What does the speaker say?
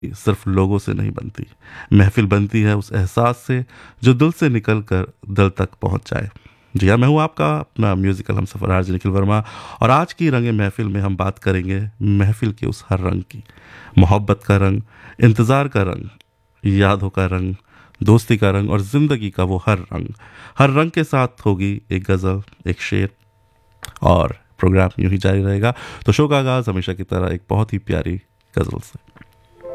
सिर्फ लोगों से नहीं बनती, महफिल बनती है उस एहसास से जो दिल से निकल कर दिल तक पहुंच जाए। जी हाँ, मैं हूँ आपका अपना म्यूज़िकल हमसफ़र आरजे निखिल वर्मा, और आज की रंगे महफिल में हम बात करेंगे महफिल के उस हर रंग की। मोहब्बत का रंग, इंतज़ार का रंग, यादों का रंग, दोस्ती का रंग और ज़िंदगी का वो हर रंग। हर रंग के साथ होगी एक गज़ल, एक शेर, और प्रोग्राम यूं ही जारी रहेगा। तो शो का आगाज़ हमेशा की तरह एक बहुत ही प्यारी गज़ल से।